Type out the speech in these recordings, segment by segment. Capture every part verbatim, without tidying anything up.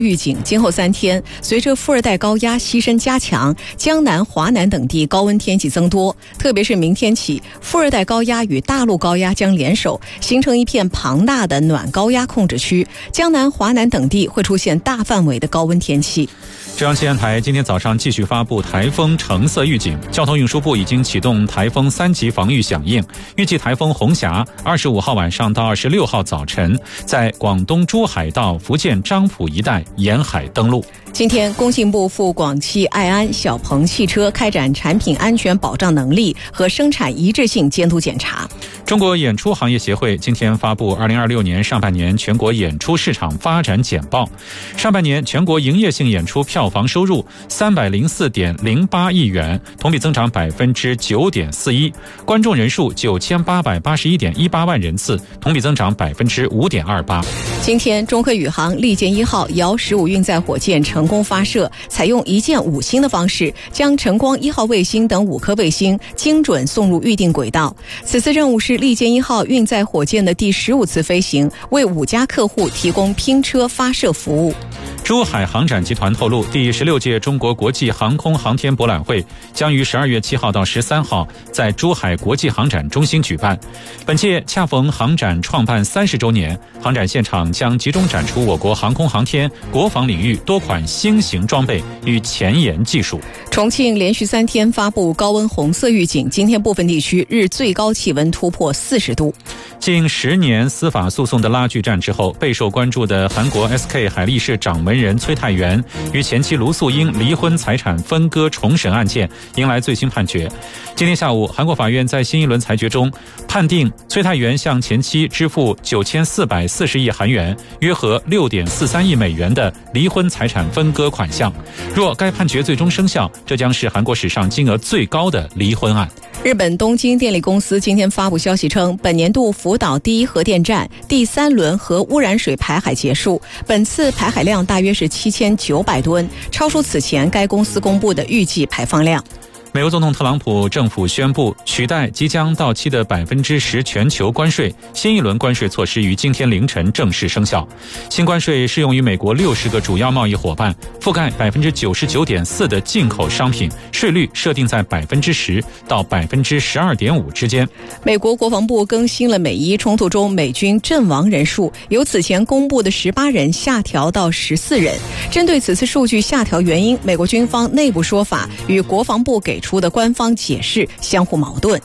预警，今后三天，随着副热带高压西伸加强，江南、华南等地高温天气增多。特别是明天起，副热带高压与大陆高压将联手，形成一片庞大的暖高压控制区，江南、华南等地会出现大范围的高温天气。 中央气象台今天早上继续发布台风橙色预警，交通运输部已经启动台风三级防御响应，预计台风红霞二十五号晚上到二十六号早晨在广东珠海到福建漳浦一带沿海登陆。 今天，工信部赴广汽埃安小鹏汽车开展产品安全保障能力和生产一致性监督检查。 中国演出行业协会今天发布二零二六年上半年全国演出市场发展简报。上半年全国营业性演出票房收入三百零四点零八亿元，同比增长百分之九点四一；观众人数九千八百八十一点一八万人次，同比增长百分之五点二八。 今天，中科宇航利剑一号遥十五运载火箭成功发射，采用一箭五星的方式，将晨光一号卫星等五颗卫星精准送入预定轨道。此次任务是利剑一号运载火箭的第十五次飞行，为五家客户提供拼车发射服务。 珠海航展集团透露，第十六届中国国际航空航天博览会将于十二月七号到十三号在珠海国际航展中心举办。本届恰逢航展创办三十周年，航展现场将集中展出我国航空航天、国防领域多款新型装备与前沿技术。 重庆连续三天发布高温红色预警，今天部分地区日最高气温突破四十度。 近十年司法诉讼的拉锯战之后，备受关注的韩国 S K 海力士掌门人崔泰元与前妻卢素英离婚财产分割重审案件迎来最新判决。今天下午，韩国法院在新一轮裁决中判定崔泰元向前妻支付九千四百四十亿韩元，约合六点四三亿美元的离婚财产分割款项。若该判决最终生效，这将是韩国史上金额最高的离婚案。 日本东京电力公司今天发布消息称，本年度福岛第一核电站第三轮核污染水排海结束，本次排海量大约是七千九百吨，超出此前该公司公布的预计排放量。 美国总统特朗普政府宣布取代即将到期的百分之十全球关税，新一轮关税措施于今天凌晨正式生效。新关税适用于美国六十个主要贸易伙伴，覆盖百分之九十九点四的进口商品，税率设定在百分之十到百分之十二点五之间。 美国国防部更新了美伊冲突中美军阵亡人数，由此前公布的十八人下调到十四人。针对此次数据下调原因，美国军方内部说法与国防部给出的官方解释相互矛盾。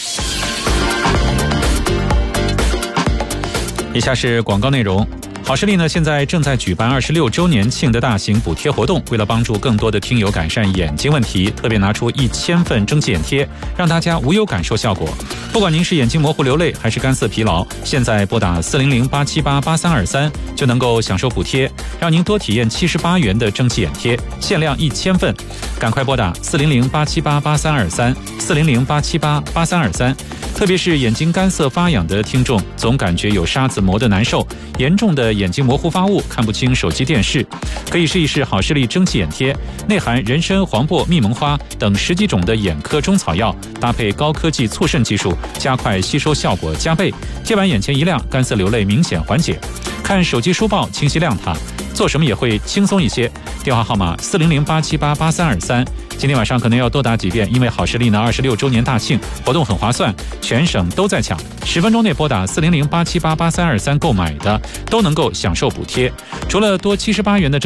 以下是广告内容。好视力呢，现在正在举办二十六周年庆的大型补贴活动，为了帮助更多的听友改善眼睛问题，特别拿出一千份蒸汽眼贴，让大家无忧感受效果。不管您是眼睛模糊流泪还是干涩疲劳，现在拨打四零零八七八八三二三就能够享受补贴，让您多体验七十八元的蒸汽眼贴，限量一千份，赶快拨打四零零八七八八三二三四零零八七八八三二三。特别是眼睛干涩发痒的听众，总感觉有沙子磨得难受，严重的眼睛模糊发雾，看不清手机电视，可以试一试好视力蒸汽眼贴，内含人参、黄柏、蜜蒙花等十几种的眼科中草药，搭配高科技促渗技术，加快吸收效果加倍，贴完眼前一亮，干涩流泪明显缓解，看手机书报清晰亮堂，做什么也会轻松一些。电话号码四零零八七八八三二三。今天晚上可能要多打几遍，因为好视力呢二十六周年大庆活动很划算，全省都在抢，十分钟内拨打四零零八七八八三二三购买的都能够享受补贴，除了多七十八元的